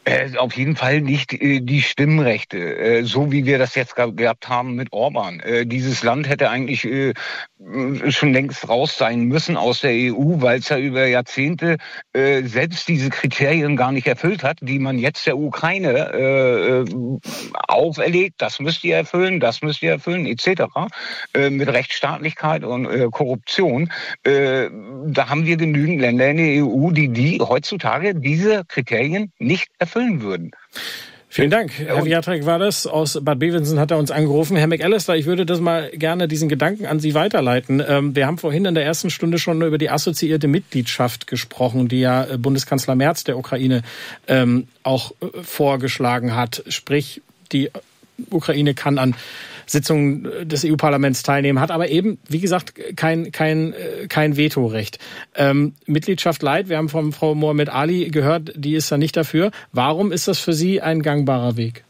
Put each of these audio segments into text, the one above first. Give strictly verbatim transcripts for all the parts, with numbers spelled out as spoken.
Äh, auf jeden Fall nicht äh, die Stimmrechte, äh, so wie wir das jetzt ge- gehabt haben mit Orban. Äh, dieses Land hätte eigentlich äh, schon längst raus sein müssen aus der E U, weil es ja über Jahrzehnte äh, selbst diese Kriterien gar nicht erfüllt hat, die man jetzt der Ukraine äh, auferlegt. Das müsst ihr erfüllen, das müsst ihr erfüllen, et cetera. Äh, mit Rechtsstaatlichkeit und äh, Korruption. Äh, da haben wir genügend Länder in der E U, die, die heutzutage diese Kriterien nicht erfüllen würden. Vielen Dank. Herr Wiatrek war das. Aus Bad Bevensen hat er uns angerufen. Herr McAllister, ich würde das mal gerne, diesen Gedanken an Sie weiterleiten. Ähm, wir haben vorhin in der ersten Stunde schon über die assoziierte Mitgliedschaft gesprochen, die ja Bundeskanzler Merz der Ukraine ähm, auch äh, vorgeschlagen hat. Sprich, die Ukraine kann an Sitzungen des E U-Parlaments teilnehmen, hat aber eben, wie gesagt, kein kein kein Vetorecht. Ähm, Mitgliedschaft Light, wir haben von Frau Mohamed Ali gehört, die ist da nicht dafür. Warum ist das für Sie ein gangbarer Weg?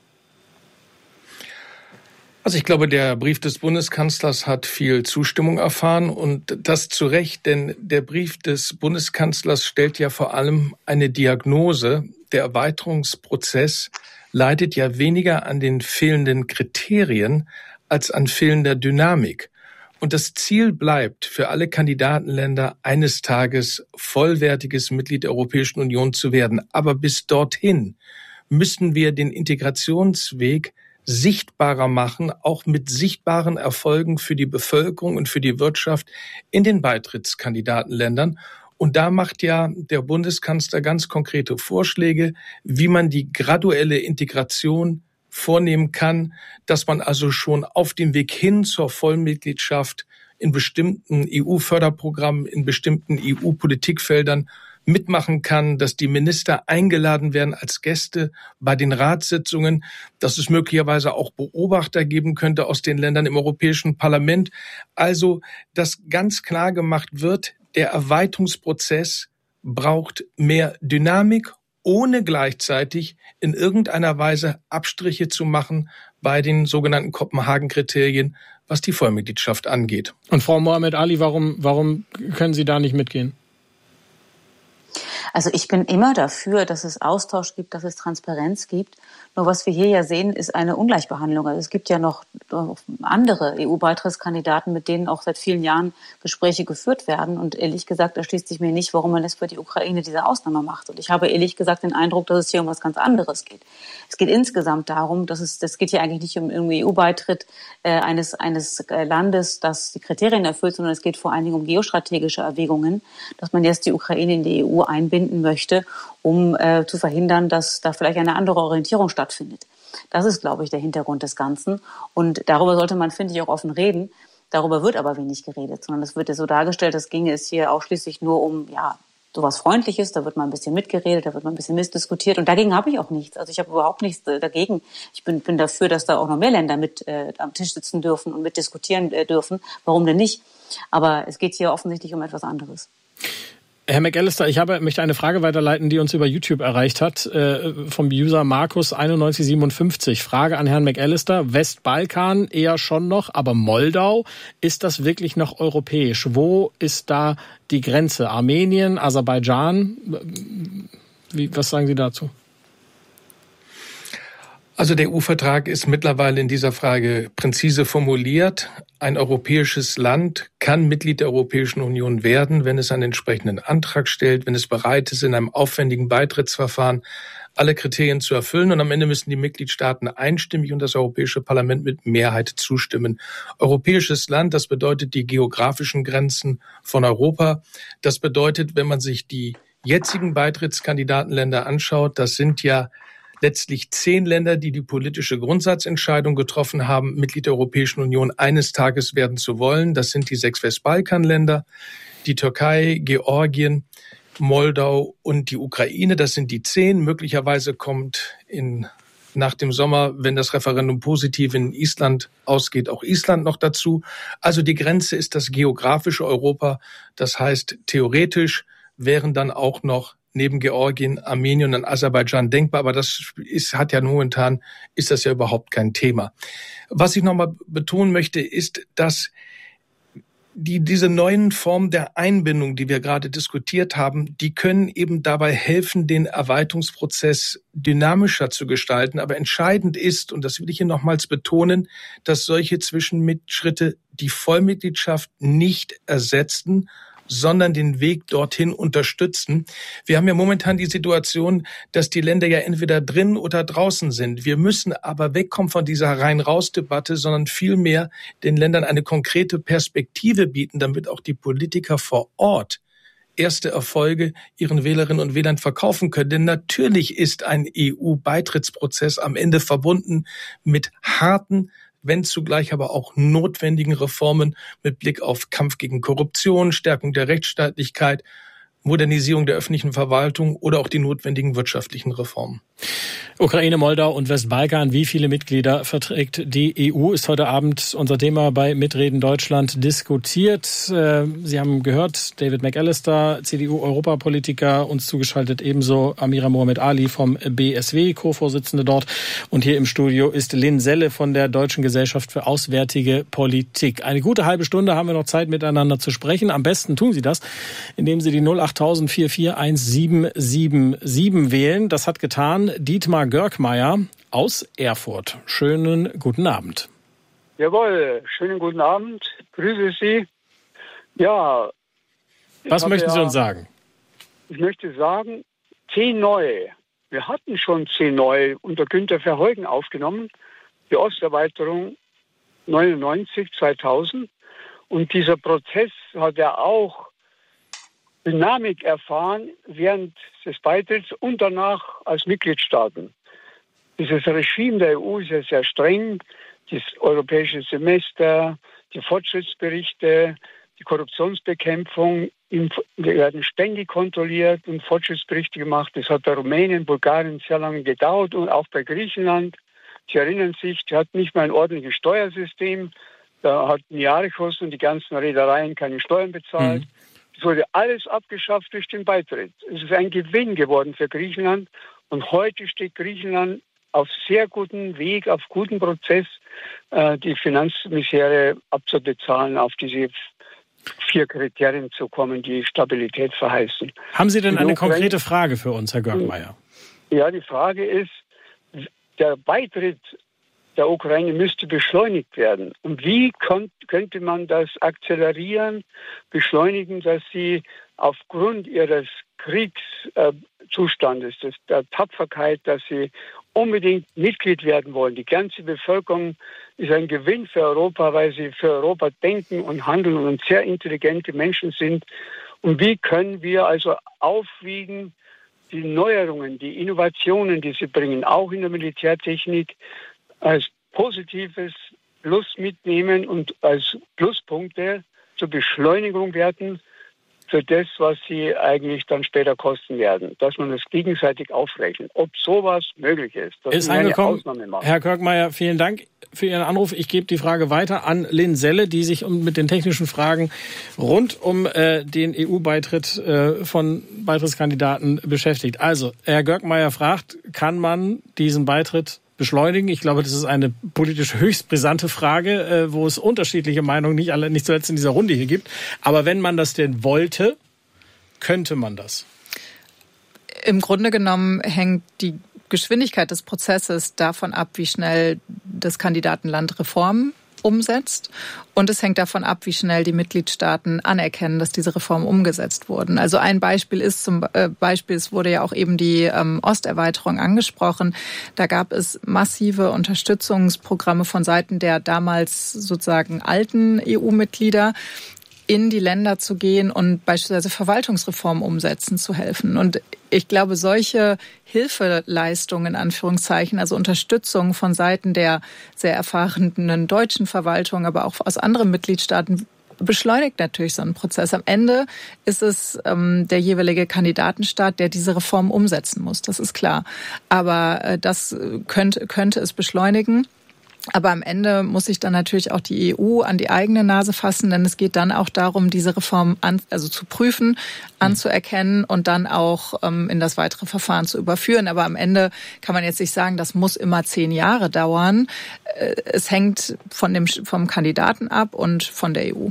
Also ich glaube, der Brief des Bundeskanzlers hat viel Zustimmung erfahren und das zu Recht, denn der Brief des Bundeskanzlers stellt ja vor allem eine Diagnose. Der Erweiterungsprozess leidet ja weniger an den fehlenden Kriterien als an fehlender Dynamik. Und das Ziel bleibt für alle Kandidatenländer, eines Tages vollwertiges Mitglied der Europäischen Union zu werden. Aber bis dorthin müssen wir den Integrationsweg sichtbarer machen, auch mit sichtbaren Erfolgen für die Bevölkerung und für die Wirtschaft in den Beitrittskandidatenländern. Und da macht ja der Bundeskanzler ganz konkrete Vorschläge, wie man die graduelle Integration vornehmen kann, dass man also schon auf dem Weg hin zur Vollmitgliedschaft in bestimmten E U-Förderprogrammen, in bestimmten E U-Politikfeldern mitmachen kann, dass die Minister eingeladen werden als Gäste bei den Ratssitzungen, dass es möglicherweise auch Beobachter geben könnte aus den Ländern im Europäischen Parlament. Also, dass ganz klar gemacht wird, der Erweiterungsprozess braucht mehr Dynamik, ohne gleichzeitig in irgendeiner Weise Abstriche zu machen bei den sogenannten Kopenhagen-Kriterien, was die Vollmitgliedschaft angeht. Und Frau Mohamed Ali, warum, warum können Sie da nicht mitgehen? Also ich bin immer dafür, dass es Austausch gibt, dass es Transparenz gibt. Nur was wir hier ja sehen, ist eine Ungleichbehandlung. Also es gibt ja noch andere E U-Beitrittskandidaten, mit denen auch seit vielen Jahren Gespräche geführt werden. Und ehrlich gesagt erschließt sich mir nicht, warum man es für die Ukraine diese Ausnahme macht. Und ich habe ehrlich gesagt den Eindruck, dass es hier um was ganz anderes geht. Es geht insgesamt darum, dass es, das geht hier eigentlich nicht um irgendwie E U-Beitritt äh, eines, eines Landes, das die Kriterien erfüllt, sondern es geht vor allen Dingen um geostrategische Erwägungen, dass man jetzt die Ukraine in die E U einbinden möchte, um äh, zu verhindern, dass da vielleicht eine andere Orientierung stattfindet. Das ist, glaube ich, der Hintergrund des Ganzen. Und darüber sollte man, finde ich, auch offen reden. Darüber wird aber wenig geredet, sondern es wird ja so dargestellt, als ginge es hier ausschließlich nur um, ja, sowas Freundliches, da wird mal ein bisschen mitgeredet, da wird mal ein bisschen missdiskutiert und dagegen habe ich auch nichts. Also ich habe überhaupt nichts dagegen. Ich bin, bin dafür, dass da auch noch mehr Länder mit äh, am Tisch sitzen dürfen und mitdiskutieren äh, dürfen. Warum denn nicht? Aber es geht hier offensichtlich um etwas anderes. Herr McAllister, ich habe, möchte eine Frage weiterleiten, die uns über YouTube erreicht hat, äh, vom User Markus einundneunzig siebenundfünfzig. Frage an Herrn McAllister. Westbalkan eher schon noch, aber Moldau, ist das wirklich noch europäisch? Wo ist da die Grenze? Armenien, Aserbaidschan? Wie, was sagen Sie dazu? Also der E U-Vertrag ist mittlerweile in dieser Frage präzise formuliert. Ein europäisches Land kann Mitglied der Europäischen Union werden, wenn es einen entsprechenden Antrag stellt, wenn es bereit ist, in einem aufwendigen Beitrittsverfahren alle Kriterien zu erfüllen. Und am Ende müssen die Mitgliedstaaten einstimmig und das Europäische Parlament mit Mehrheit zustimmen. Europäisches Land, das bedeutet die geografischen Grenzen von Europa. Das bedeutet, wenn man sich die jetzigen Beitrittskandidatenländer anschaut, das sind ja letztlich zehn Länder, die die politische Grundsatzentscheidung getroffen haben, Mitglied der Europäischen Union eines Tages werden zu wollen. Das sind die sechs Westbalkanländer, die Türkei, Georgien, Moldau und die Ukraine. Das sind die zehn. Möglicherweise kommt in, nach dem Sommer, wenn das Referendum positiv in Island ausgeht, auch Island noch dazu. Also die Grenze ist das geografische Europa. Das heißt, theoretisch wären dann auch noch neben Georgien, Armenien und Aserbaidschan denkbar, aber das ist, hat ja momentan, ist das ja überhaupt kein Thema. Was ich nochmal betonen möchte, ist, dass die, diese neuen Formen der Einbindung, die wir gerade diskutiert haben, die können eben dabei helfen, den Erweiterungsprozess dynamischer zu gestalten. Aber entscheidend ist, und das will ich hier nochmals betonen, dass solche Zwischenschritte die Vollmitgliedschaft nicht ersetzen, sondern den Weg dorthin unterstützen. Wir haben ja momentan die Situation, dass die Länder ja entweder drin oder draußen sind. Wir müssen aber wegkommen von dieser Rein-Raus-Debatte, sondern vielmehr den Ländern eine konkrete Perspektive bieten, damit auch die Politiker vor Ort erste Erfolge ihren Wählerinnen und Wählern verkaufen können. Denn natürlich ist ein E U-Beitrittsprozess am Ende verbunden mit harten, wenn zugleich aber auch notwendigen Reformen mit Blick auf Kampf gegen Korruption, Stärkung der Rechtsstaatlichkeit, Modernisierung der öffentlichen Verwaltung oder auch die notwendigen wirtschaftlichen Reformen. Ukraine, Moldau und Westbalkan, wie viele Mitglieder verträgt die E U, ist heute Abend unser Thema bei Mitreden Deutschland diskutiert. Sie haben gehört, David McAllister, C D U-Europapolitiker, uns zugeschaltet ebenso Amira Mohamed Ali vom B S W, Co-Vorsitzende dort. Und hier im Studio ist Lynn Selle von der Deutschen Gesellschaft für Auswärtige Politik. Eine gute halbe Stunde haben wir noch Zeit, miteinander zu sprechen. Am besten tun Sie das, indem Sie die null acht null vier vier eins sieben sieben sieben wählen. Das hat getan Dietmar Görkmeier aus Erfurt. Schönen guten Abend. Jawohl, schönen guten Abend. Grüße Sie. Ja. Was möchten ja, Sie uns sagen? Ich möchte sagen, zehn neue. Wir hatten schon zehn neue unter Günter Verheugen aufgenommen. Die Osterweiterung neunundneunzig, zweitausend. Und dieser Prozess hat ja auch Dynamik erfahren während des Beitritts und danach als Mitgliedstaaten. Dieses Regime der E U ist ja sehr streng. Das europäische Semester, die Fortschrittsberichte, die Korruptionsbekämpfung die werden ständig kontrolliert und Fortschrittsberichte gemacht. Das hat bei Rumänien, Bulgarien sehr lange gedauert und auch bei Griechenland. Sie erinnern sich, die hat nicht mal ein ordentliches Steuersystem. Da hat Niarchos und die ganzen Reedereien keine Steuern bezahlt. Mhm. Es wurde alles abgeschafft durch den Beitritt. Es ist ein Gewinn geworden für Griechenland. Und heute steht Griechenland auf sehr gutem Weg, auf gutem Prozess, äh, die Finanzmisere abzubezahlen, auf diese vier Kriterien zu kommen, die Stabilität verheißen. Haben Sie denn eine konkrete Frage für uns, Herr Görkmeier? Ja, die Frage ist, der Beitritt der Ukraine müsste beschleunigt werden. Und wie kon- könnte man das akzelerieren, beschleunigen, dass sie aufgrund ihres Kriegszustandes, äh, der Tapferkeit, dass sie unbedingt Mitglied werden wollen. Die ganze Bevölkerung ist ein Gewinn für Europa, weil sie für Europa denken und handeln und sehr intelligente Menschen sind. Und wie können wir also aufwiegen, die Neuerungen, die Innovationen, die sie bringen, auch in der Militärtechnik, als positives Plus mitnehmen und als Pluspunkte zur Beschleunigung werden für das, was sie eigentlich dann später kosten werden. Dass man das gegenseitig aufrechnet. Ob sowas möglich ist. Das ist angekommen. Herr Görkmeier, vielen Dank für Ihren Anruf. Ich gebe die Frage weiter an Lynn Selle, die sich um, mit den technischen Fragen rund um äh, den E U-Beitritt äh, von Beitrittskandidaten beschäftigt. Also, Herr Görkmeier fragt, kann man diesen Beitritt beschleunigen? Ich glaube, das ist eine politisch höchst brisante Frage, äh, wo es unterschiedliche Meinungen nicht alle, nicht zuletzt in dieser Runde hier gibt. Aber wenn man das denn wollte, könnte man das? Im Grunde genommen hängt die Geschwindigkeit des Prozesses davon ab, wie schnell das Kandidatenland Reformen umsetzt. Und es hängt davon ab, wie schnell die Mitgliedstaaten anerkennen, dass diese Reformen umgesetzt wurden. Also ein Beispiel ist zum Beispiel, es wurde ja auch eben die ähm, Osterweiterung angesprochen. Da gab es massive Unterstützungsprogramme von Seiten der damals sozusagen alten E U-Mitglieder, in die Länder zu gehen und beispielsweise Verwaltungsreformen umsetzen zu helfen. Und ich glaube, solche Hilfeleistungen, in Anführungszeichen, also Unterstützung von Seiten der sehr erfahrenen deutschen Verwaltung, aber auch aus anderen Mitgliedstaaten, beschleunigt natürlich so einen Prozess. Am Ende ist es ähm, der jeweilige Kandidatenstaat, der diese Reform umsetzen muss. Das ist klar. Aber äh, das könnte, könnte es beschleunigen. Aber am Ende muss sich dann natürlich auch die E U an die eigene Nase fassen, denn es geht dann auch darum, diese Reform an, also zu prüfen, anzuerkennen und dann auch ähm, in das weitere Verfahren zu überführen. Aber am Ende kann man jetzt nicht sagen, das muss immer zehn Jahre dauern. Es hängt von dem, vom Kandidaten ab und von der E U.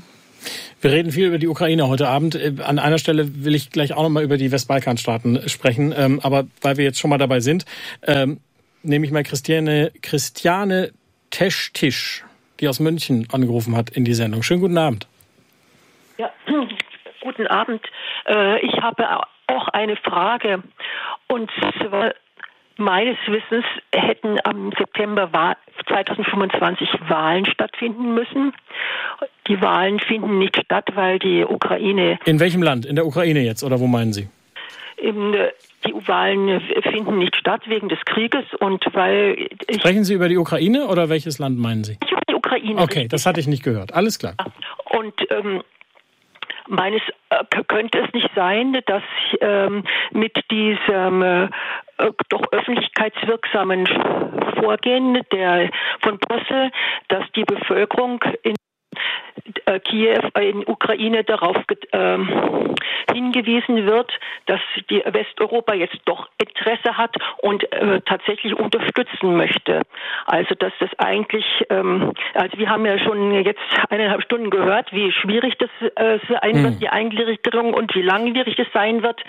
Wir reden viel über die Ukraine heute Abend. An einer Stelle will ich gleich auch noch mal über die Westbalkanstaaten sprechen. Ähm, aber weil wir jetzt schon mal dabei sind, ähm, nehme ich mal Christiane, Christiane Teschtisch, die aus München angerufen hat in die Sendung. Schönen guten Abend. Ja, guten Abend. Äh, ich habe auch eine Frage. Und zwar, meines Wissens hätten am September zweitausendfünfundzwanzig Wahlen stattfinden müssen. Die Wahlen finden nicht statt, weil die Ukraine... In welchem Land? In der Ukraine jetzt, oder wo meinen Sie? In, die Wahlen finden nicht statt wegen des Krieges und weil... Ich Sprechen Sie über die Ukraine oder welches Land meinen Sie? Ich über die Ukraine. Okay, richtig. Das hatte ich nicht gehört. Alles klar. Und... Ähm, Meines äh, könnte es nicht sein, dass ähm, mit diesem äh, doch öffentlichkeitswirksamen Vorgehen der von Brüssel, dass die Bevölkerung in äh, Kiew, äh, in Ukraine darauf äh, hingewiesen wird, dass die Westeuropa jetzt doch Interesse hat und äh, tatsächlich unterstützen möchte. Also dass das eigentlich, ähm, also wir haben ja schon jetzt eineinhalb Stunden gehört, wie schwierig das äh, sein wird, die Eingliederung und wie langwierig das sein wird.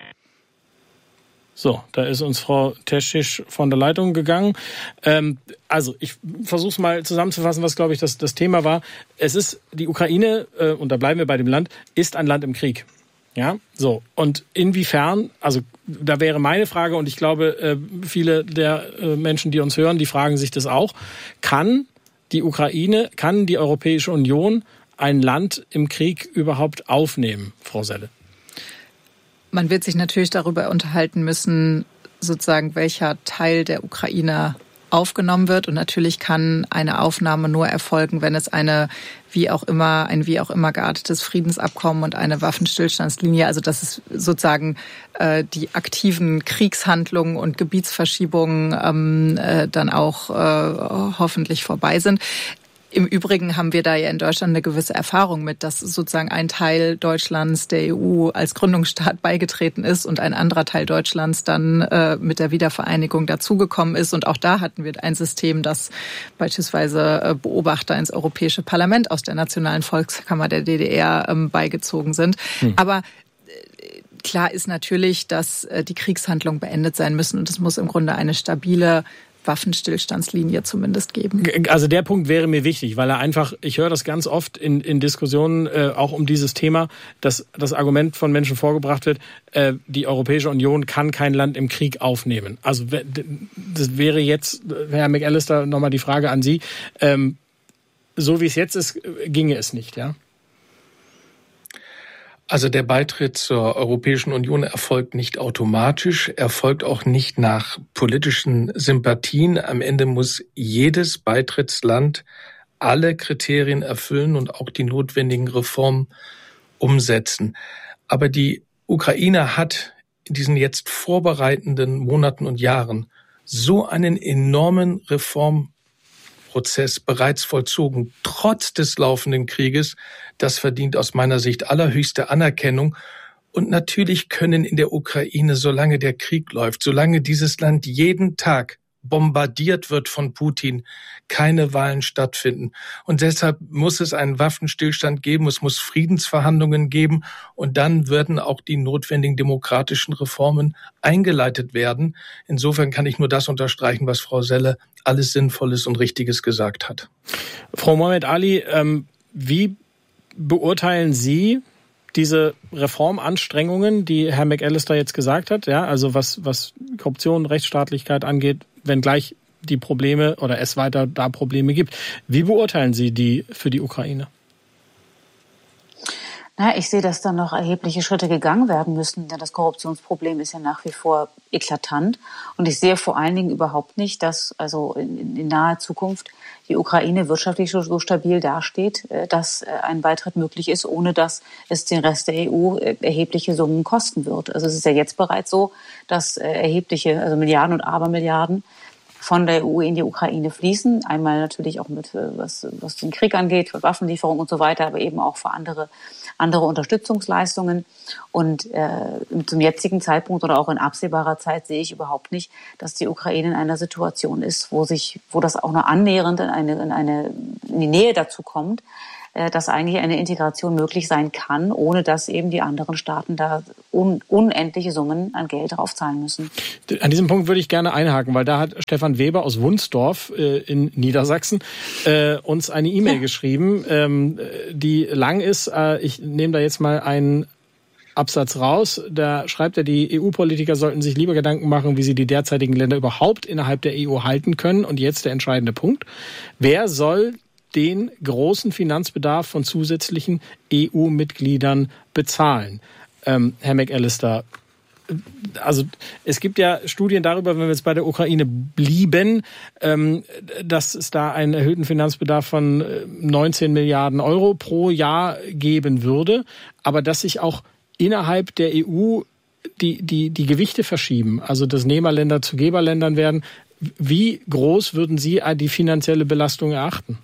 So, da ist uns Frau Teschisch von der Leitung gegangen. Ähm, also ich versuche es mal zusammenzufassen, was, glaube ich, das, das Thema war. Es ist, die Ukraine, äh, und da bleiben wir bei dem Land, ist ein Land im Krieg. Ja, so. Und inwiefern, also da wäre meine Frage, und ich glaube, äh, viele der äh, Menschen, die uns hören, die fragen sich das auch, kann die Ukraine, kann die Europäische Union ein Land im Krieg überhaupt aufnehmen, Frau Selle? Man wird sich natürlich darüber unterhalten müssen, sozusagen, welcher Teil der Ukraine aufgenommen wird. Und natürlich kann eine Aufnahme nur erfolgen, wenn es eine wie auch immer, ein wie auch immer geartetes Friedensabkommen und eine Waffenstillstandslinie, also dass es sozusagen äh, die aktiven Kriegshandlungen und Gebietsverschiebungen ähm, äh, dann auch äh, hoffentlich vorbei sind. Im Übrigen haben wir da ja in Deutschland eine gewisse Erfahrung mit, dass sozusagen ein Teil Deutschlands der E U als Gründungsstaat beigetreten ist und ein anderer Teil Deutschlands dann äh, mit der Wiedervereinigung dazugekommen ist. Und auch da hatten wir ein System, dass beispielsweise äh, Beobachter ins Europäische Parlament aus der Nationalen Volkskammer der D D R ähm, beigezogen sind. Hm. Aber äh, klar ist natürlich, dass äh, die Kriegshandlungen beendet sein müssen und es muss im Grunde eine stabile Waffenstillstandslinie zumindest geben. Also der Punkt wäre mir wichtig, weil er einfach, ich höre das ganz oft in, in Diskussionen äh, auch um dieses Thema, dass das Argument von Menschen vorgebracht wird, äh, die Europäische Union kann kein Land im Krieg aufnehmen. Also das wäre jetzt, Herr McAllister, nochmal die Frage an Sie. Ähm, so wie es jetzt ist, ginge es nicht, ja? Also der Beitritt zur Europäischen Union erfolgt nicht automatisch, erfolgt auch nicht nach politischen Sympathien. Am Ende muss jedes Beitrittsland alle Kriterien erfüllen und auch die notwendigen Reformen umsetzen. Aber die Ukraine hat in diesen jetzt vorbereitenden Monaten und Jahren so einen enormen Reformprozess bereits vollzogen, trotz des laufenden Krieges. Das verdient aus meiner Sicht allerhöchste Anerkennung. Und natürlich können in der Ukraine, solange der Krieg läuft, solange dieses Land jeden Tag bombardiert wird von Putin, keine Wahlen stattfinden. Und deshalb muss es einen Waffenstillstand geben, es muss Friedensverhandlungen geben und dann werden auch die notwendigen demokratischen Reformen eingeleitet werden. Insofern kann ich nur das unterstreichen, was Frau Selle alles Sinnvolles und Richtiges gesagt hat. Frau Mohamed Ali, ähm, wie beurteilen Sie diese Reformanstrengungen, die Herr McAllister jetzt gesagt hat, ja, also was, was Korruption, Rechtsstaatlichkeit angeht, wenngleich die Probleme oder es weiter da Probleme gibt. Wie beurteilen Sie die für die Ukraine? Na, ich sehe, dass da noch erhebliche Schritte gegangen werden müssen, denn das Korruptionsproblem ist ja nach wie vor eklatant. Und ich sehe vor allen Dingen überhaupt nicht, dass also in, in naher Zukunft die Ukraine wirtschaftlich so, so stabil dasteht, dass ein Beitritt möglich ist, ohne dass es den Rest der E U erhebliche Summen kosten wird. Also es ist ja jetzt bereits so, dass erhebliche, also Milliarden und Abermilliarden von der E U in die Ukraine fließen. Einmal natürlich auch mit, was, was den Krieg angeht, für Waffenlieferungen und so weiter, aber eben auch für andere, andere Unterstützungsleistungen. Und äh, zum jetzigen Zeitpunkt oder auch in absehbarer Zeit sehe ich überhaupt nicht, dass die Ukraine in einer Situation ist, wo sich, wo das auch nur annähernd in eine, in eine, in die Nähe dazu kommt, dass eigentlich eine Integration möglich sein kann, ohne dass eben die anderen Staaten da un- unendliche Summen an Geld draufzahlen müssen. An diesem Punkt würde ich gerne einhaken, weil da hat Stefan Weber aus Wunsdorf äh, in Niedersachsen äh, uns eine E-Mail ja. geschrieben, ähm, die lang ist. Äh, ich nehme da jetzt mal einen Absatz raus. Da schreibt er, die E U-Politiker sollten sich lieber Gedanken machen, wie sie die derzeitigen Länder überhaupt innerhalb der E U halten können. Und jetzt der entscheidende Punkt. Wer soll den großen Finanzbedarf von zusätzlichen E U-Mitgliedern bezahlen? Ähm, Herr McAllister, also es gibt ja Studien darüber, wenn wir jetzt bei der Ukraine blieben, ähm, dass es da einen erhöhten Finanzbedarf von neunzehn Milliarden Euro pro Jahr geben würde, aber dass sich auch innerhalb der E U die, die, die Gewichte verschieben, also dass Nehmerländer zu Geberländern werden. Wie groß würden Sie die finanzielle Belastung erachten?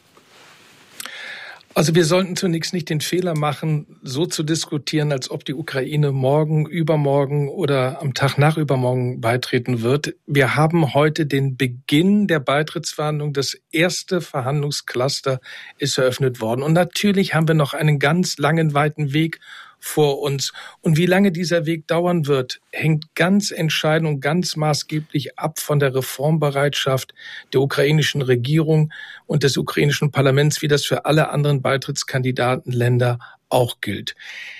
Also wir sollten zunächst nicht den Fehler machen, so zu diskutieren, als ob die Ukraine morgen, übermorgen oder am Tag nach übermorgen beitreten wird. Wir haben heute den Beginn der Beitrittsverhandlungen. Das erste Verhandlungscluster ist eröffnet worden. Und natürlich haben wir noch einen ganz langen, weiten Weg vor uns. Und wie lange dieser Weg dauern wird, hängt ganz entscheidend und ganz maßgeblich ab von der Reformbereitschaft der ukrainischen Regierung und des ukrainischen Parlaments, wie das für alle anderen Beitrittskandidatenländer auch gilt.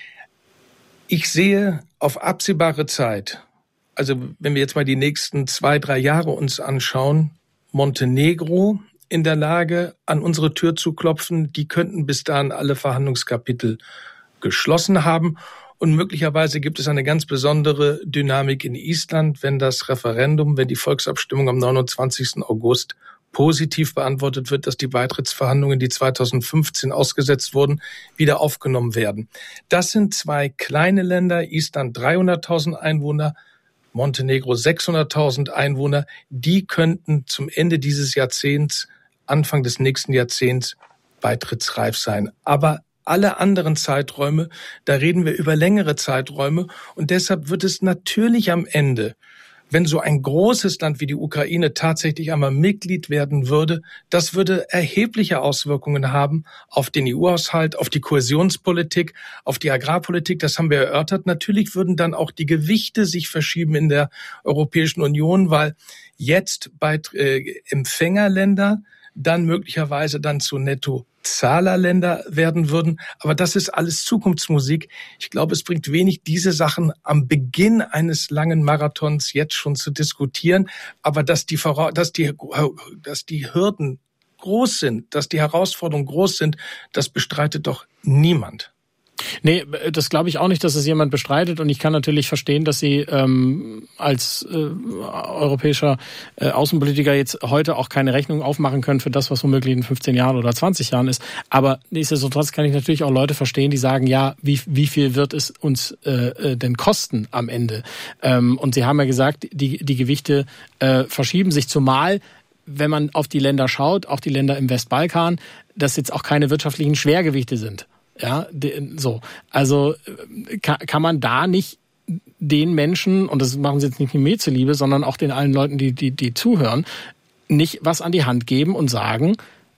Ich sehe auf absehbare Zeit, also wenn wir jetzt mal die nächsten zwei, drei Jahre uns anschauen, Montenegro in der Lage, an unsere Tür zu klopfen. Die könnten bis dahin alle Verhandlungskapitel geschlossen haben. Und möglicherweise gibt es eine ganz besondere Dynamik in Island, wenn das Referendum, wenn die Volksabstimmung am neunundzwanzigsten August positiv beantwortet wird, dass die Beitrittsverhandlungen, die zweitausendfünfzehn ausgesetzt wurden, wieder aufgenommen werden. Das sind zwei kleine Länder, Island dreihunderttausend Einwohner, Montenegro sechshunderttausend Einwohner. Die könnten zum Ende dieses Jahrzehnts, Anfang des nächsten Jahrzehnts beitrittsreif sein. Aber alle anderen Zeiträume, da reden wir über längere Zeiträume. Und deshalb wird es natürlich am Ende, wenn so ein großes Land wie die Ukraine tatsächlich einmal Mitglied werden würde, das würde erhebliche Auswirkungen haben auf den E U-Haushalt, auf die Kohäsionspolitik, auf die Agrarpolitik. Das haben wir erörtert. Natürlich würden dann auch die Gewichte sich verschieben in der Europäischen Union, weil jetzt bei äh, Empfängerländer dann möglicherweise dann zu Nettozahlerländer werden würden. Aber das ist alles Zukunftsmusik. Ich glaube, es bringt wenig, diese Sachen am Beginn eines langen Marathons jetzt schon zu diskutieren. Aber dass die, dass die, dass die Hürden groß sind, dass die Herausforderungen groß sind, das bestreitet doch niemand. Nee, das glaube ich auch nicht, dass es jemand bestreitet. Und ich kann natürlich verstehen, dass Sie ähm, als äh, europäischer äh, Außenpolitiker jetzt heute auch keine Rechnung aufmachen können für das, was womöglich in fünfzehn Jahren oder zwanzig Jahren ist. Aber nichtsdestotrotz kann ich natürlich auch Leute verstehen, die sagen, ja, wie, wie viel wird es uns äh, denn kosten am Ende? Ähm, und Sie haben ja gesagt, die, die Gewichte äh, verschieben sich, zumal wenn man auf die Länder schaut, auch die Länder im Westbalkan, dass jetzt auch keine wirtschaftlichen Schwergewichte sind. Ja, so. Also kann, kann man da nicht den Menschen, und das machen sie jetzt nicht mir zuliebe, sondern auch den allen Leuten, die, die, die zuhören, nicht was an die Hand geben und sagen,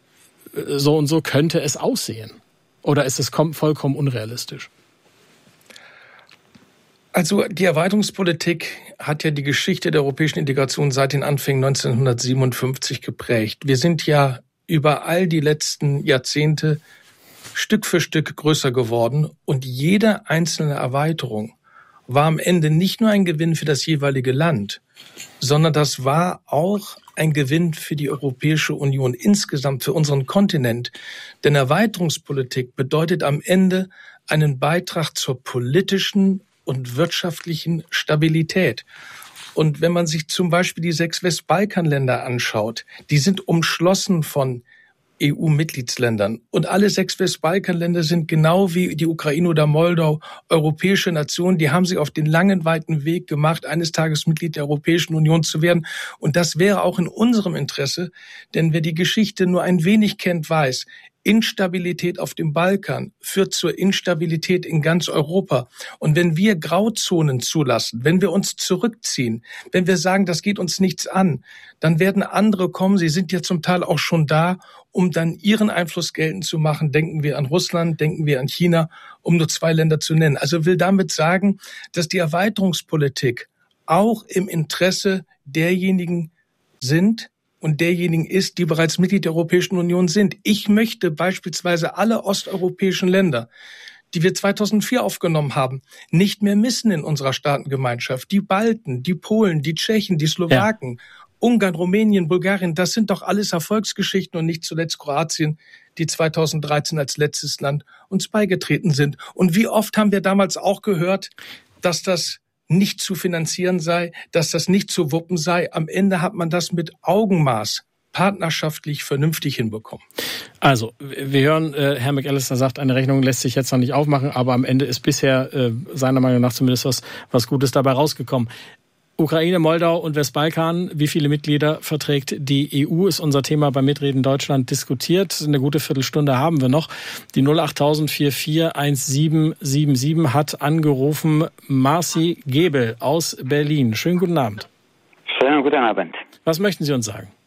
so und so könnte es aussehen? Oder ist es vollkommen unrealistisch? Also die Erweiterungspolitik hat ja die Geschichte der europäischen Integration seit den Anfängen neunzehnhundertsiebenundfünfzig geprägt. Wir sind ja über all die letzten Jahrzehnte Stück für Stück größer geworden und jede einzelne Erweiterung war am Ende nicht nur ein Gewinn für das jeweilige Land, sondern das war auch ein Gewinn für die Europäische Union insgesamt, für unseren Kontinent. Denn Erweiterungspolitik bedeutet am Ende einen Beitrag zur politischen und wirtschaftlichen Stabilität. Und wenn man sich zum Beispiel die sechs Westbalkanländer anschaut, die sind umschlossen von E U-Mitgliedsländern. Und alle sechs Westbalkanländer sind genau wie die Ukraine oder Moldau europäische Nationen. Die haben sich auf den langen, weiten Weg gemacht, eines Tages Mitglied der Europäischen Union zu werden. Und das wäre auch in unserem Interesse, denn wer die Geschichte nur ein wenig kennt, weiß, Instabilität auf dem Balkan führt zur Instabilität in ganz Europa. Und wenn wir Grauzonen zulassen, wenn wir uns zurückziehen, wenn wir sagen, das geht uns nichts an, dann werden andere kommen, sie sind ja zum Teil auch schon da, um dann ihren Einfluss geltend zu machen. Denken wir an Russland, denken wir an China, um nur zwei Länder zu nennen. Also will damit sagen, dass die Erweiterungspolitik auch im Interesse derjenigen sind, und derjenigen ist, die bereits Mitglied der Europäischen Union sind. Ich möchte beispielsweise alle osteuropäischen Länder, die wir zweitausendvier aufgenommen haben, nicht mehr missen in unserer Staatengemeinschaft. Die Balten, die Polen, die Tschechen, die Slowaken, ja. Ungarn, Rumänien, Bulgarien, das sind doch alles Erfolgsgeschichten und nicht zuletzt Kroatien, die zweitausenddreizehn als letztes Land uns beigetreten sind. Und wie oft haben wir damals auch gehört, dass das nicht zu finanzieren sei, dass das nicht zu wuppen sei. Am Ende hat man das mit Augenmaß partnerschaftlich vernünftig hinbekommen. Also, wir hören, äh, Herr McAllister sagt, eine Rechnung lässt sich jetzt noch nicht aufmachen, aber am Ende ist bisher äh, seiner Meinung nach zumindest was, was Gutes dabei rausgekommen. Ukraine, Moldau und Westbalkan, wie viele Mitglieder verträgt die E U, ist unser Thema beim Mitreden Deutschland diskutiert. Eine gute Viertelstunde haben wir noch. Die null acht null null null vier vier eins sieben sieben sieben hat angerufen Marci Gebel aus Berlin. Schönen guten Abend. Schönen guten Abend. Was möchten Sie uns sagen?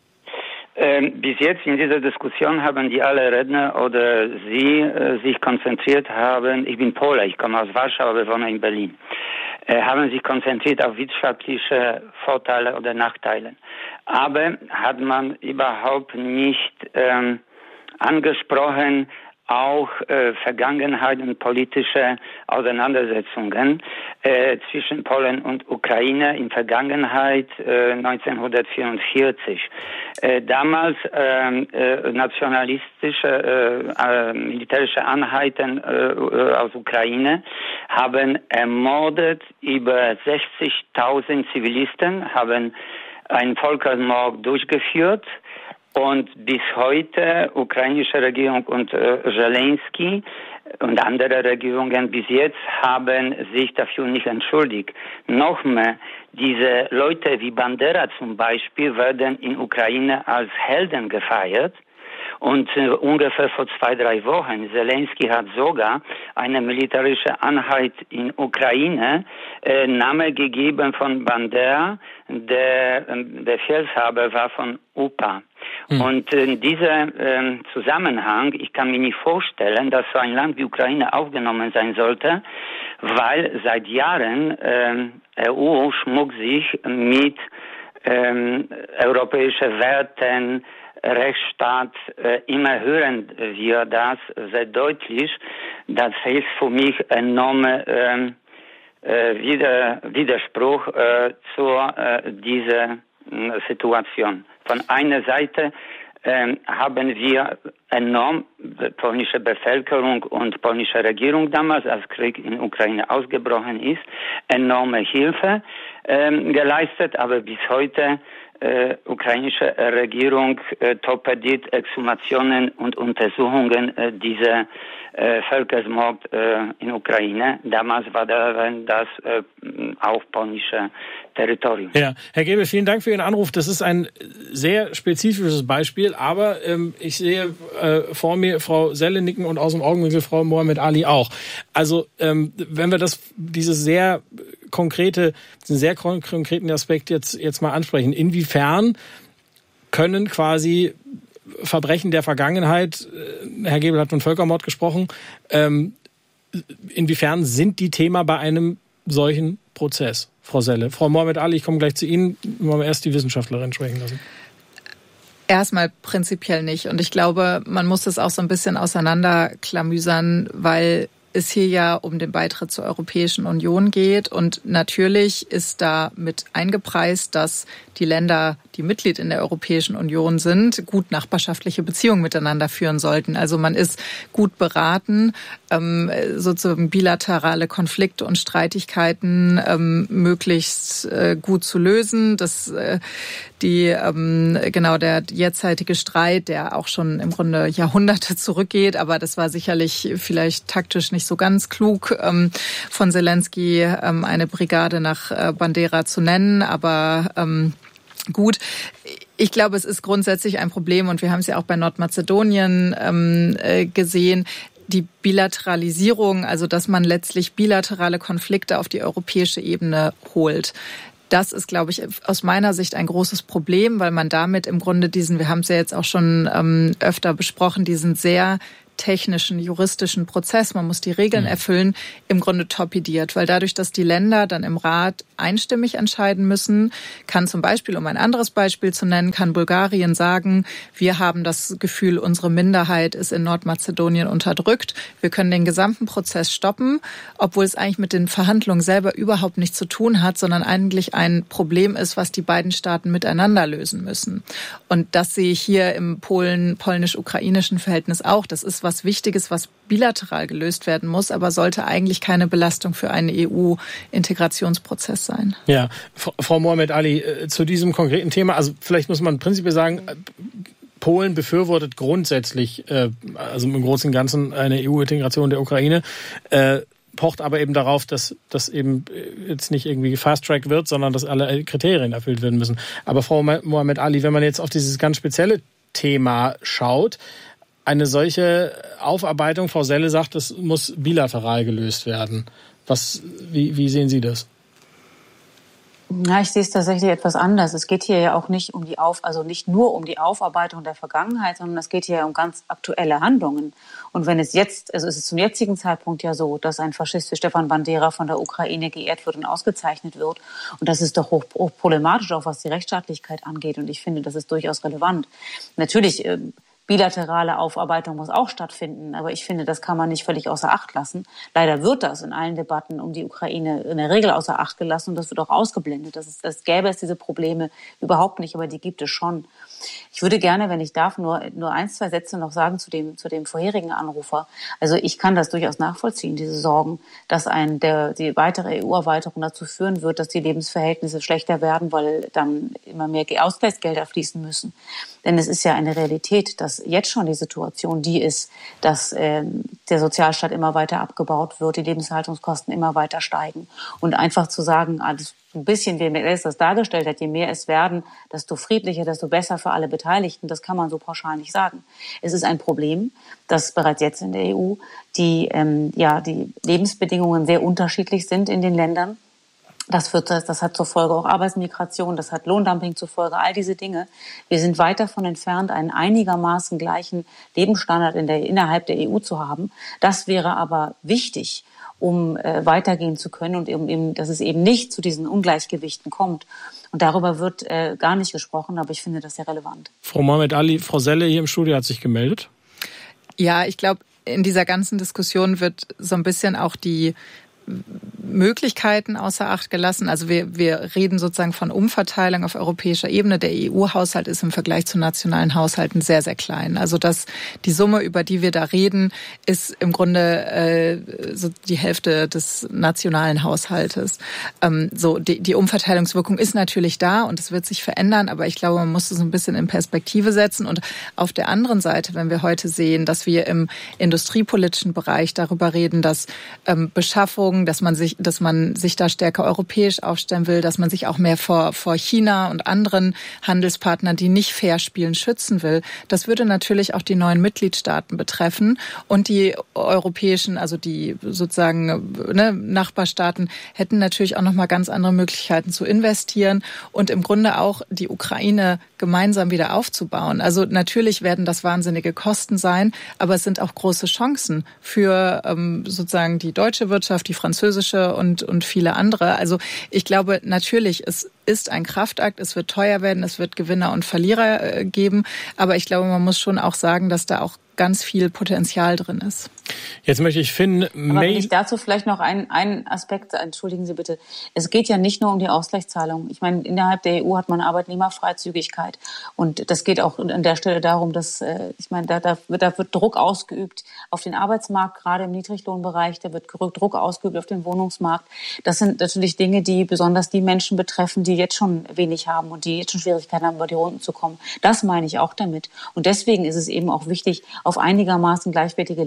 Ähm, bis jetzt in dieser Diskussion haben die alle Redner oder Sie äh, sich konzentriert haben, ich bin Pole, ich komme aus Warschau, aber wohne in Berlin, äh, haben sich konzentriert auf wirtschaftliche Vorteile oder Nachteile. Aber hat man überhaupt nicht ähm, angesprochen, auch äh, Vergangenheit und politische Auseinandersetzungen äh, zwischen Polen und Ukraine in Vergangenheit äh, neunzehnhundertvierundvierzig. Äh, damals äh, äh, nationalistische äh, äh, militärische Einheiten äh, aus Ukraine haben ermordet über sechzigtausend Zivilisten, haben einen Völkermord durchgeführt. Und bis heute, ukrainische Regierung und äh, Zelensky und andere Regierungen bis jetzt haben sich dafür nicht entschuldigt. Noch mehr, diese Leute wie Bandera zum Beispiel werden in Ukraine als Helden gefeiert. Und äh, ungefähr vor zwei, drei Wochen, Zelensky hat sogar eine militärische Einheit in Ukraine äh, Name gegeben von Bandera, der äh, Befehlshaber war von U P A. Hm. Und in äh, diesem äh, Zusammenhang, ich kann mir nicht vorstellen, dass so ein Land wie Ukraine aufgenommen sein sollte, weil seit Jahren äh, E U schmuckt sich mit äh, europäischen Werten, Rechtsstaat, äh, immer hören wir das sehr deutlich. Das ist für mich enormer äh, äh, Wider, Widerspruch äh, zu äh, dieser äh, Situation. Von einer Seite äh, haben wir enorm, die polnische Bevölkerung und polnische Regierung damals, als Krieg in Ukraine ausgebrochen ist, enorme Hilfe äh, geleistet, aber bis heute Äh, ukrainische Regierung äh, torpediert Exhumationen und Untersuchungen äh, dieser äh, Völkermord äh, in Ukraine. Damals war das äh, auf polnische Territorium. Ja, Herr Gebel, vielen Dank für Ihren Anruf. Das ist ein sehr spezifisches Beispiel, aber ähm, ich sehe äh, vor mir Frau Selle nicken und aus dem Augenwinkel Frau Mohammed Ali auch. Also ähm, wenn wir das, dieses sehr konkrete, diesen sehr konkreten Aspekt jetzt, jetzt mal ansprechen. Inwiefern können quasi Verbrechen der Vergangenheit, Herr Gebel hat von Völkermord gesprochen, ähm, inwiefern sind die Thema bei einem solchen Prozess, Frau Selle? Frau Mohammed Ali, ich komme gleich zu Ihnen, wollen wir erst die Wissenschaftlerin sprechen lassen. Erstmal prinzipiell nicht. Und ich glaube, man muss das auch so ein bisschen auseinanderklamüsern, weil es hier ja um den Beitritt zur Europäischen Union geht. Und natürlich ist da mit eingepreist, dass die Länder, die Mitglied in der Europäischen Union sind, gut nachbarschaftliche Beziehungen miteinander führen sollten. Also man ist gut beraten, ähm, sozusagen bilaterale Konflikte und Streitigkeiten ähm, möglichst äh, gut zu lösen. Das, äh, die, ähm, genau der jetzige Streit, der auch schon im Grunde Jahrhunderte zurückgeht, aber das war sicherlich vielleicht taktisch nicht so ganz klug, ähm, von Zelensky ähm, eine Brigade nach äh, Bandera zu nennen, aber ähm, gut. Ich glaube, es ist grundsätzlich ein Problem und wir haben es ja auch bei Nordmazedonien ähm, äh, gesehen. Die Bilateralisierung, also dass man letztlich bilaterale Konflikte auf die europäische Ebene holt. Das ist, glaube ich, aus meiner Sicht ein großes Problem, weil man damit im Grunde diesen, wir haben es ja jetzt auch schon ähm, öfter besprochen, diesen sehr technischen, juristischen Prozess, man muss die Regeln erfüllen, im Grunde torpediert. Weil dadurch, dass die Länder dann im Rat einstimmig entscheiden müssen, kann zum Beispiel, um ein anderes Beispiel zu nennen, kann Bulgarien sagen, wir haben das Gefühl, unsere Minderheit ist in Nordmazedonien unterdrückt. Wir können den gesamten Prozess stoppen, obwohl es eigentlich mit den Verhandlungen selber überhaupt nichts zu tun hat, sondern eigentlich ein Problem ist, was die beiden Staaten miteinander lösen müssen. Und das sehe ich hier im Polen, polnisch-ukrainischen Verhältnis auch. Das ist was Wichtiges, was bilateral gelöst werden muss, aber sollte eigentlich keine Belastung für einen E U-Integrationsprozess sein. Ja, Frau Mohamed Ali, zu diesem konkreten Thema, also vielleicht muss man prinzipiell sagen, Polen befürwortet grundsätzlich, also im Großen und Ganzen, eine E U-Integration der Ukraine, pocht aber eben darauf, dass das eben jetzt nicht irgendwie Fast-Track wird, sondern dass alle Kriterien erfüllt werden müssen. Aber Frau Mohamed Ali, wenn man jetzt auf dieses ganz spezielle Thema schaut, eine solche Aufarbeitung, Frau Selle sagt, das muss bilateral gelöst werden. Was, wie, wie sehen Sie das? Na, ich sehe es tatsächlich etwas anders. Es geht hier ja auch nicht um die Auf, also nicht nur um die Aufarbeitung der Vergangenheit, sondern es geht hier um ganz aktuelle Handlungen. Und wenn es jetzt, also es ist zum jetzigen Zeitpunkt ja so, dass ein Faschist wie Stefan Bandera von der Ukraine geehrt wird und ausgezeichnet wird. Und das ist doch hoch, hoch problematisch, auch was die Rechtsstaatlichkeit angeht. Und ich finde, das ist durchaus relevant. Natürlich, äh, bilaterale Aufarbeitung muss auch stattfinden, aber ich finde, das kann man nicht völlig außer Acht lassen. Leider wird das in allen Debatten um die Ukraine in der Regel außer Acht gelassen und das wird auch ausgeblendet. Das, ist, das gäbe es diese Probleme überhaupt nicht, aber die gibt es schon. Ich würde gerne, wenn ich darf, nur, nur ein, zwei Sätze noch sagen zu dem, zu dem vorherigen Anrufer. Also ich kann das durchaus nachvollziehen, diese Sorgen, dass ein, der, die weitere E U-Erweiterung dazu führen wird, dass die Lebensverhältnisse schlechter werden, weil dann immer mehr Ausgleichsgelder fließen müssen. Denn es ist ja eine Realität, dass jetzt schon die Situation die ist, dass äh, der Sozialstaat immer weiter abgebaut wird, die Lebenshaltungskosten immer weiter steigen. Und einfach zu sagen, alles ein bisschen, wie er das dargestellt hat, je mehr es werden, desto friedlicher, desto besser für alle Beteiligten, das kann man so pauschal nicht sagen. Es ist ein Problem, dass bereits jetzt in der E U die, ähm, ja, die Lebensbedingungen sehr unterschiedlich sind in den Ländern. Das, wird, das hat zur Folge auch Arbeitsmigration, das hat Lohndumping zur Folge, all diese Dinge. Wir sind weit davon entfernt, einen einigermaßen gleichen Lebensstandard in der, innerhalb der E U zu haben. Das wäre aber wichtig, um äh, weitergehen zu können und um, eben, dass es eben nicht zu diesen Ungleichgewichten kommt. Und darüber wird äh, gar nicht gesprochen, aber ich finde das sehr relevant. Frau Mohamed Ali, Frau Selle hier im Studio hat sich gemeldet. Ja, ich glaube, in dieser ganzen Diskussion wird so ein bisschen auch die Möglichkeiten außer Acht gelassen. Also wir, wir reden sozusagen von Umverteilung auf europäischer Ebene. Der E U-Haushalt ist im Vergleich zu nationalen Haushalten sehr, sehr klein. Also das, die Summe, über die wir da reden, ist im Grunde äh, so die Hälfte des nationalen Haushaltes. Ähm, so die, die Umverteilungswirkung ist natürlich da und es wird sich verändern, aber ich glaube, man muss es ein bisschen in Perspektive setzen. Und auf der anderen Seite, wenn wir heute sehen, dass wir im industriepolitischen Bereich darüber reden, dass ähm, Beschaffung, dass man sich, dass man sich da stärker europäisch aufstellen will, dass man sich auch mehr vor, vor China und anderen Handelspartnern, die nicht fair spielen, schützen will. Das würde natürlich auch die neuen Mitgliedstaaten betreffen und die europäischen, also die sozusagen ne, Nachbarstaaten hätten natürlich auch noch mal ganz andere Möglichkeiten zu investieren und im Grunde auch die Ukraine gemeinsam wieder aufzubauen. Also natürlich werden das wahnsinnige Kosten sein, aber es sind auch große Chancen für ähm, sozusagen die deutsche Wirtschaft, die französische und, und viele andere. Also ich glaube natürlich, es ist ein Kraftakt, es wird teuer werden, es wird Gewinner und Verlierer äh, geben, aber ich glaube, man muss schon auch sagen, dass da auch ganz viel Potenzial drin ist. Jetzt möchte ich Finn Aber wenn ich dazu vielleicht noch einen, einen Aspekt, entschuldigen Sie bitte, es geht ja nicht nur um die Ausgleichszahlung. Ich meine, innerhalb der E U hat man Arbeitnehmerfreizügigkeit und das geht auch an der Stelle darum, dass, ich meine, da, da, wird, da wird Druck ausgeübt auf den Arbeitsmarkt, gerade im Niedriglohnbereich, da wird Druck ausgeübt auf den Wohnungsmarkt. Das sind natürlich Dinge, die besonders die Menschen betreffen, die jetzt schon wenig haben und die jetzt schon Schwierigkeiten haben, über die Runden zu kommen. Das meine ich auch damit. Und deswegen ist es eben auch wichtig, auf einigermaßen gleichwertige Lebensstandards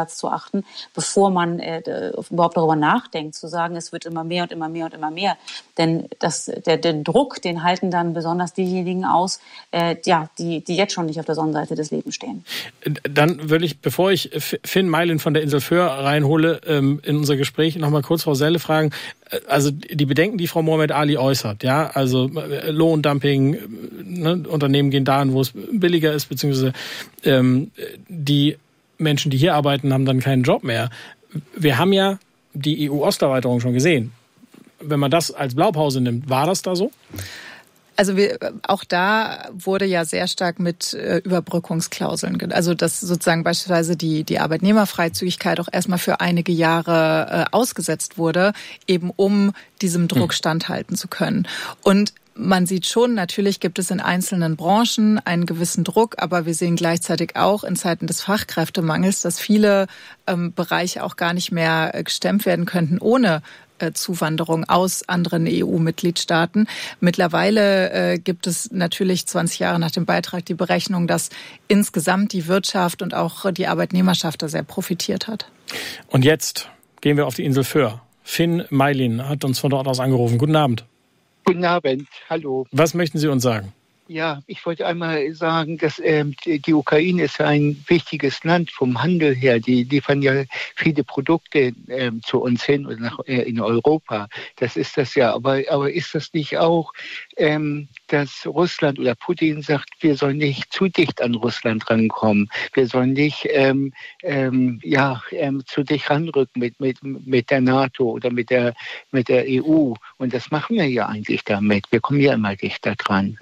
Standards zu achten, bevor man äh, überhaupt darüber nachdenkt, zu sagen, es wird immer mehr und immer mehr und immer mehr. Denn das, der, den Druck, den halten dann besonders diejenigen aus, äh, ja, die, die jetzt schon nicht auf der Sonnenseite des Lebens stehen. Dann würde ich, bevor ich Finn Meilin von der Insel Föhr reinhole, ähm, in unser Gespräch noch mal kurz Frau Selle fragen. Also die Bedenken, die Frau Mohamed Ali äußert, ja, also Lohndumping, ne, Unternehmen gehen dahin, wo es billiger ist, beziehungsweise ähm, die Menschen, die hier arbeiten, haben dann keinen Job mehr. Wir haben ja die E U-Osterweiterung schon gesehen. Wenn man das als Blaupause nimmt, war das da so? Also wir, auch da wurde ja sehr stark mit äh, Überbrückungsklauseln, also dass sozusagen beispielsweise die die Arbeitnehmerfreizügigkeit auch erstmal für einige Jahre äh, ausgesetzt wurde, eben um diesem Druck standhalten zu können. Und man sieht schon, natürlich gibt es in einzelnen Branchen einen gewissen Druck, aber wir sehen gleichzeitig auch in Zeiten des Fachkräftemangels, dass viele ähm, Bereiche auch gar nicht mehr äh, gestemmt werden könnten ohne Zuwanderung aus anderen E U-Mitgliedstaaten. Mittlerweile äh, gibt es natürlich zwanzig Jahre nach dem Beitrag die Berechnung, dass insgesamt die Wirtschaft und auch die Arbeitnehmerschaft da sehr profitiert hat. Und jetzt gehen wir auf die Insel Föhr. Finn Meilin hat uns von dort aus angerufen. Guten Abend. Guten Abend, hallo. Was möchten Sie uns sagen? Ja, ich wollte einmal sagen, dass ähm, die Ukraine ist ein wichtiges Land vom Handel her. Die liefern ja viele Produkte ähm, zu uns hin oder nach, äh, in Europa. Das ist das ja. Aber, aber ist das nicht auch, ähm, dass Russland oder Putin sagt, wir sollen nicht zu dicht an Russland rankommen. Wir sollen nicht ähm, ähm, ja, ähm, zu dicht ranrücken mit, mit, mit der NATO oder mit der, mit der E U. Und das machen wir ja eigentlich damit. Wir kommen ja immer dichter dran.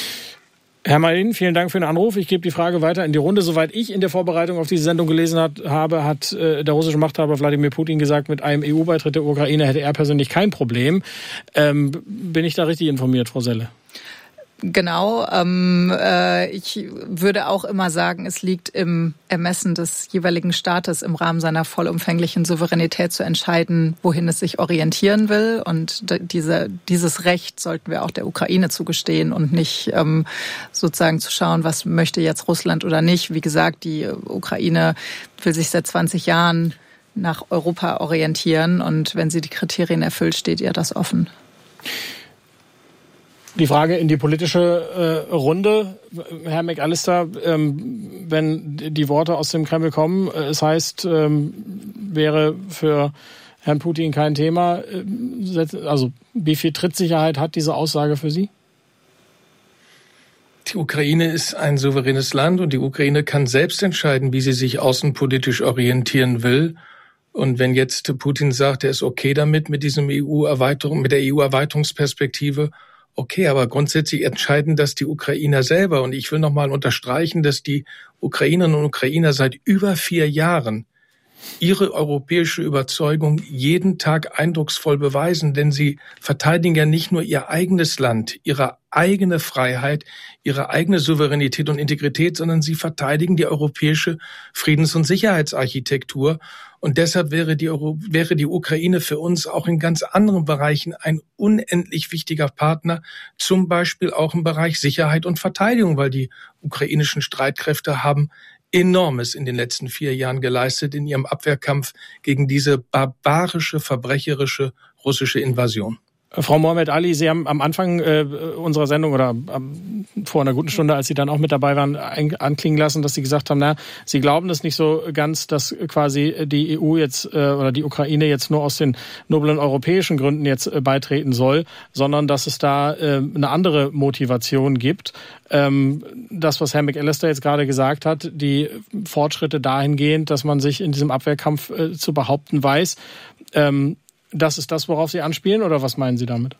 Herr Meilin, vielen Dank für den Anruf. Ich gebe die Frage weiter in die Runde. Soweit ich in der Vorbereitung auf diese Sendung gelesen hat, habe, hat äh, der russische Machthaber Wladimir Putin gesagt, mit einem E U-Beitritt der Ukraine hätte er persönlich kein Problem. Ähm, bin ich da richtig informiert, Frau Selle? Genau. Ähm, äh, ich würde auch immer sagen, es liegt im Ermessen des jeweiligen Staates im Rahmen seiner vollumfänglichen Souveränität zu entscheiden, wohin es sich orientieren will. Und diese, dieses Recht sollten wir auch der Ukraine zugestehen und nicht ähm, sozusagen zu schauen, was möchte jetzt Russland oder nicht. Wie gesagt, die Ukraine will sich seit zwanzig Jahren nach Europa orientieren. Und wenn sie die Kriterien erfüllt, steht ihr das offen. Die Frage in die politische äh, Runde, Herr McAllister, ähm, wenn die Worte aus dem Kreml kommen, äh, es heißt, ähm, wäre für Herrn Putin kein Thema. Äh, also wie viel Trittsicherheit hat diese Aussage für Sie? Die Ukraine ist ein souveränes Land und die Ukraine kann selbst entscheiden, wie sie sich außenpolitisch orientieren will. Und wenn jetzt Putin sagt, er ist okay damit, mit diesem E U-Erweiterung, mit der E U-Erweiterungsperspektive, okay, aber grundsätzlich entscheiden das die Ukrainer selber. Und ich will nochmal unterstreichen, dass die Ukrainerinnen und Ukrainer seit über vier Jahren ihre europäische Überzeugung jeden Tag eindrucksvoll beweisen, denn sie verteidigen ja nicht nur ihr eigenes Land, ihre eigene Freiheit, ihre eigene Souveränität und Integrität, sondern sie verteidigen die europäische Friedens- und Sicherheitsarchitektur. Und deshalb wäre die, Euro, wäre die Ukraine für uns auch in ganz anderen Bereichen ein unendlich wichtiger Partner, zum Beispiel auch im Bereich Sicherheit und Verteidigung, weil die ukrainischen Streitkräfte haben Enormes in den letzten vier Jahren geleistet in ihrem Abwehrkampf gegen diese barbarische, verbrecherische russische Invasion. Frau Mohamed Ali, Sie haben am Anfang äh, unserer Sendung oder ähm, vor einer guten Stunde, als Sie dann auch mit dabei waren, ein, anklingen lassen, dass Sie gesagt haben, na, Sie glauben das nicht so ganz, dass quasi die E U jetzt äh, oder die Ukraine jetzt nur aus den noblen europäischen Gründen jetzt äh, beitreten soll, sondern dass es da äh, eine andere Motivation gibt. Ähm, das, was Herr McAllister jetzt gerade gesagt hat, die Fortschritte dahingehend, dass man sich in diesem Abwehrkampf äh, zu behaupten weiß, ähm, das ist das, worauf Sie anspielen, oder was meinen Sie damit?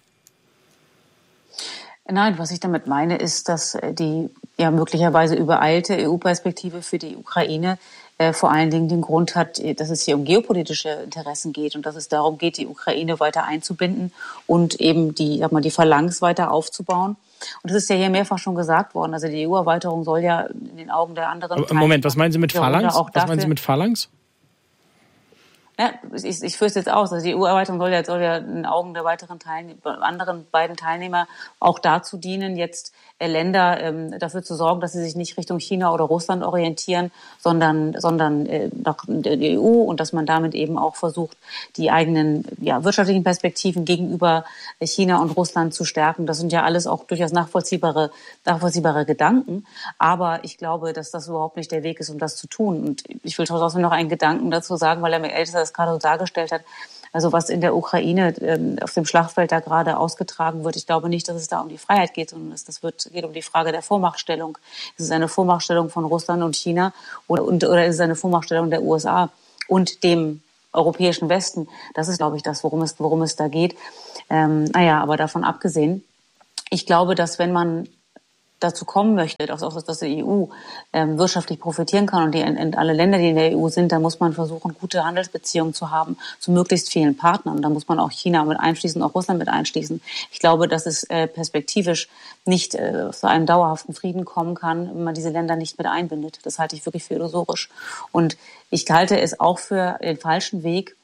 Nein, was ich damit meine, ist, dass die ja möglicherweise übereilte E U-Perspektive für die Ukraine äh, vor allen Dingen den Grund hat, dass es hier um geopolitische Interessen geht und dass es darum geht, die Ukraine weiter einzubinden und eben die, sag mal, die Phalanx weiter aufzubauen. Und das ist ja hier mehrfach schon gesagt worden. Also die E U-Erweiterung soll ja in den Augen der anderen... Aber Moment, was meinen Sie mit Phalanx? Was meinen Sie mit Phalanx? Ja, ich, ich führe es jetzt aus. Also die E U-Erweiterung soll ja, soll ja in den Augen der weiteren Teilnehmer, anderen beiden Teilnehmer auch dazu dienen, jetzt äh, Länder ähm, dafür zu sorgen, dass sie sich nicht Richtung China oder Russland orientieren, sondern, sondern äh, nach der E U und dass man damit eben auch versucht, die eigenen ja, wirtschaftlichen Perspektiven gegenüber China und Russland zu stärken. Das sind ja alles auch durchaus nachvollziehbare, nachvollziehbare Gedanken. Aber ich glaube, dass das überhaupt nicht der Weg ist, um das zu tun. Und ich will trotzdem noch einen Gedanken dazu sagen, weil er mir älter das gerade so dargestellt hat, also was in der Ukraine ähm, auf dem Schlachtfeld da gerade ausgetragen wird. Ich glaube nicht, dass es da um die Freiheit geht, sondern es das wird, geht um die Frage der Vormachtstellung. Ist es eine Vormachtstellung von Russland und China oder, und, oder ist es eine Vormachtstellung der U S A und dem europäischen Westen? Das ist, glaube ich, das, worum es, worum es da geht. Ähm, naja, aber davon abgesehen, ich glaube, dass wenn man dazu kommen möchte, dass, dass die E U ähm, wirtschaftlich profitieren kann und die in, in alle Länder, die in der E U sind, dann muss man versuchen, gute Handelsbeziehungen zu haben zu möglichst vielen Partnern. Da muss man auch China mit einschließen, auch Russland mit einschließen. Ich glaube, dass es äh, perspektivisch nicht äh, zu einem dauerhaften Frieden kommen kann, wenn man diese Länder nicht mit einbindet. Das halte ich wirklich für illusorisch. Und ich halte es auch für den falschen Weg,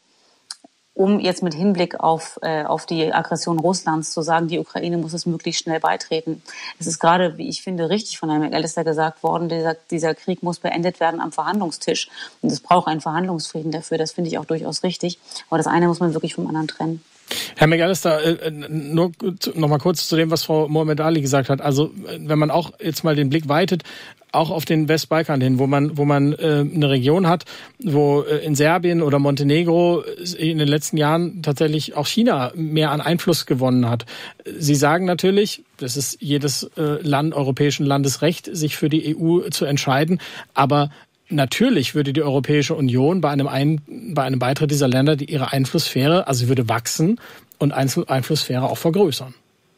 um jetzt mit Hinblick auf, äh, auf die Aggression Russlands zu sagen, die Ukraine muss es möglichst schnell beitreten. Es ist gerade, wie ich finde, richtig von Herrn McAllister gesagt worden, dieser, dieser Krieg muss beendet werden am Verhandlungstisch. Und es braucht einen Verhandlungsfrieden dafür. Das finde ich auch durchaus richtig. Aber das eine muss man wirklich vom anderen trennen. Herr McAllister, äh, nur noch mal kurz zu dem, was Frau Mohammed Ali gesagt hat. Also wenn man auch jetzt mal den Blick weitet, auch auf den Westbalkan hin, wo man wo man äh, eine Region hat, wo äh, in Serbien oder Montenegro in den letzten Jahren tatsächlich auch China mehr an Einfluss gewonnen hat. Sie sagen natürlich, das ist jedes äh, Land, europäischen Landes Recht, sich für die E U zu entscheiden, aber natürlich würde die Europäische Union bei einem, Ein- bei einem Beitritt dieser Länder die, ihre Einflusssphäre, also sie würde wachsen und Einflusssphäre auch vergrößern.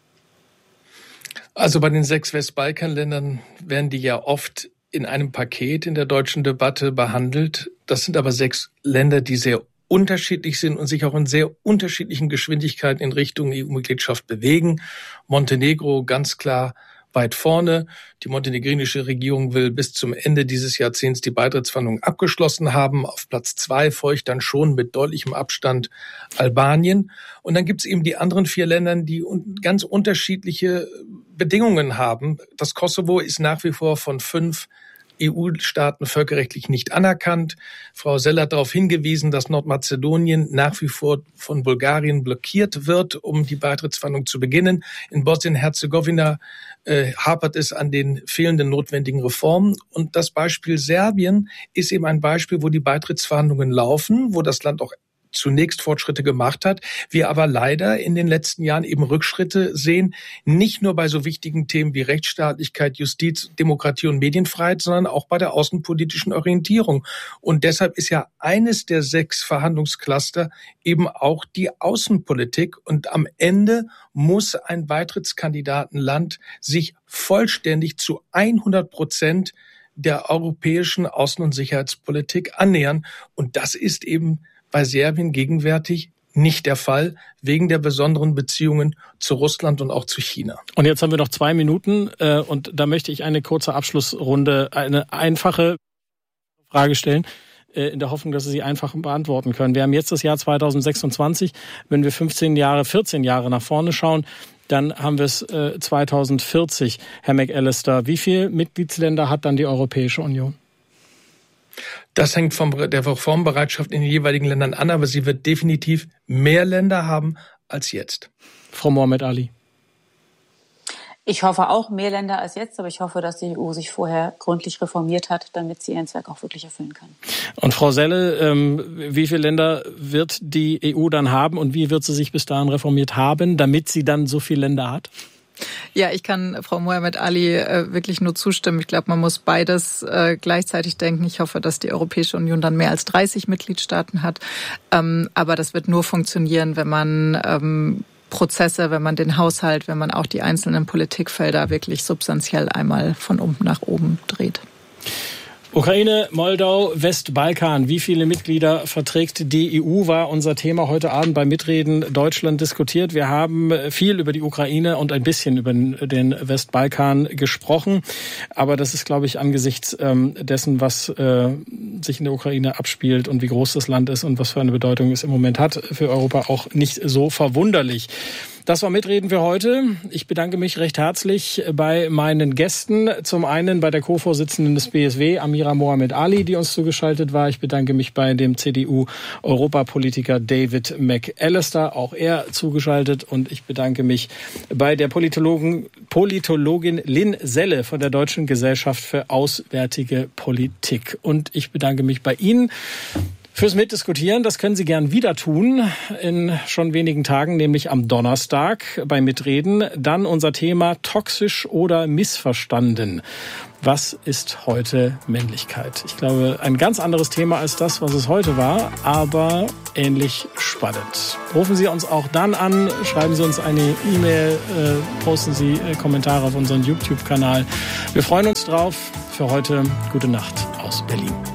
Also bei den sechs Westbalkanländern werden die ja oft in einem Paket in der deutschen Debatte behandelt. Das sind aber sechs Länder, die sehr unterschiedlich sind und sich auch in sehr unterschiedlichen Geschwindigkeiten in Richtung E U-Mitgliedschaft bewegen. Montenegro ganz klar weit vorne. Die montenegrinische Regierung will bis zum Ende dieses Jahrzehnts die Beitrittsverhandlungen abgeschlossen haben. Auf Platz zwei folgt dann schon mit deutlichem Abstand Albanien. Und dann gibt es eben die anderen vier Länder, die ganz unterschiedliche Bedingungen haben. Das Kosovo ist nach wie vor von fünf E U-Staaten völkerrechtlich nicht anerkannt. Frau Sell hat darauf hingewiesen, dass Nordmazedonien nach wie vor von Bulgarien blockiert wird, um die Beitrittsverhandlungen zu beginnen. In Bosnien-Herzegowina äh, hapert es an den fehlenden notwendigen Reformen. Und das Beispiel Serbien ist eben ein Beispiel, wo die Beitrittsverhandlungen laufen, wo das Land auch zunächst Fortschritte gemacht hat, wir aber leider in den letzten Jahren eben Rückschritte sehen, nicht nur bei so wichtigen Themen wie Rechtsstaatlichkeit, Justiz, Demokratie und Medienfreiheit, sondern auch bei der außenpolitischen Orientierung. Und deshalb ist ja eines der sechs Verhandlungscluster eben auch die Außenpolitik. Und am Ende muss ein Beitrittskandidatenland sich vollständig zu hundert Prozent der europäischen Außen- und Sicherheitspolitik annähern. Und das ist eben bei Serbien gegenwärtig nicht der Fall, wegen der besonderen Beziehungen zu Russland und auch zu China. Und jetzt haben wir noch zwei Minuten äh, und da möchte ich eine kurze Abschlussrunde, eine einfache Frage stellen, äh, in der Hoffnung, dass Sie sie einfach beantworten können. Wir haben jetzt das Jahr zweitausendsechsundzwanzig. Wenn wir fünfzehn Jahre, vierzehn Jahre nach vorne schauen, dann haben wir es äh, zweitausendvierzig. Herr McAllister, wie viele Mitgliedsländer hat dann die Europäische Union? Das hängt von der Reformbereitschaft in den jeweiligen Ländern an, aber sie wird definitiv mehr Länder haben als jetzt. Frau Mohammed Ali. Ich hoffe auch mehr Länder als jetzt, aber ich hoffe, dass die E U sich vorher gründlich reformiert hat, damit sie ihren Zweck auch wirklich erfüllen kann. Und Frau Selle, ähm, wie viele Länder wird die E U dann haben und wie wird sie sich bis dahin reformiert haben, damit sie dann so viele Länder hat? Ja, ich kann Frau Mohammed Ali äh, wirklich nur zustimmen. Ich glaube, man muss beides äh, gleichzeitig denken. Ich hoffe, dass die Europäische Union dann mehr als dreißig Mitgliedstaaten hat. Ähm, aber das wird nur funktionieren, wenn man ähm, Prozesse, wenn man den Haushalt, wenn man auch die einzelnen Politikfelder wirklich substanziell einmal von unten nach oben dreht. Ukraine, Moldau, Westbalkan. Wie viele Mitglieder verträgt die E U, war unser Thema heute Abend bei Mitreden Deutschland diskutiert. Wir haben viel über die Ukraine und ein bisschen über den Westbalkan gesprochen. Aber das ist, glaube ich, angesichts ähm, dessen, was äh, sich in der Ukraine abspielt und wie groß das Land ist und was für eine Bedeutung es im Moment hat, für Europa auch nicht so verwunderlich. Das war Mitreden für heute. Ich bedanke mich recht herzlich bei meinen Gästen. Zum einen bei der Co-Vorsitzenden des B S W, Amira Mohamed Ali, die uns zugeschaltet war. Ich bedanke mich bei dem C D U-Europapolitiker David McAllister, auch er zugeschaltet. Und ich bedanke mich bei der Politologen, Politologin Lynn Selle von der Deutschen Gesellschaft für Auswärtige Politik. Und ich bedanke mich bei Ihnen fürs Mitdiskutieren. Das können Sie gern wieder tun in schon wenigen Tagen, nämlich am Donnerstag bei Mitreden. Dann unser Thema toxisch oder missverstanden. Was ist heute Männlichkeit? Ich glaube, ein ganz anderes Thema als das, was es heute war, aber ähnlich spannend. Rufen Sie uns auch dann an, schreiben Sie uns eine E-Mail, äh, posten Sie äh, Kommentare auf unseren YouTube-Kanal. Wir freuen uns drauf. Für heute gute Nacht aus Berlin.